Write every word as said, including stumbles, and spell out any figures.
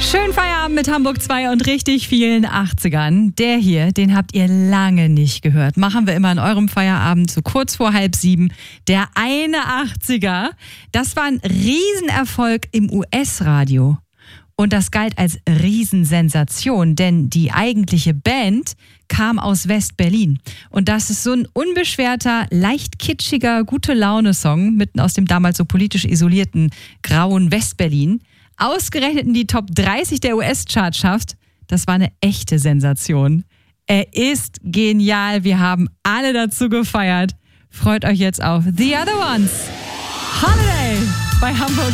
Schönen Feierabend mit Hamburg zwei und richtig vielen achtzigern. Der hier, den habt ihr lange nicht gehört. Machen wir immer in eurem Feierabend so kurz vor halb sieben. Der eine achtziger, das war ein Riesenerfolg im U S-Radio. Und das galt als Riesensensation, denn die eigentliche Band kam aus West-Berlin. Und das ist so ein unbeschwerter, leicht kitschiger, Gute-Laune-Song, mitten aus dem damals so politisch isolierten, grauen West-Berlin. Ausgerechnet in die Top dreißig der U S-Charts schafft, das war eine echte Sensation. Er ist genial, wir haben alle dazu gefeiert. Freut euch jetzt auf The Other Ones. Holiday bei Hamburg